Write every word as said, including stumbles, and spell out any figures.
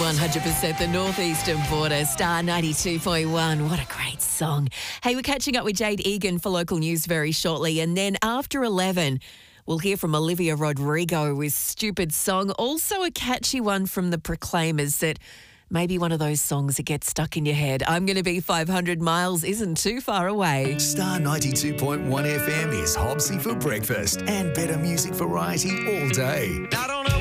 one hundred percent the northeastern border, Star ninety-two point one. What a great song. Hey, we're catching up with Jade Egan for local news very shortly. And then after eleven, we'll hear from Olivia Rodrigo with Stupid Song. Also a catchy one from the Proclaimers that maybe one of those songs that gets stuck in your head. I'm going to be five hundred miles isn't too far away. Star ninety-two point one F M is Hobbsy for breakfast and better music variety all day. I don't know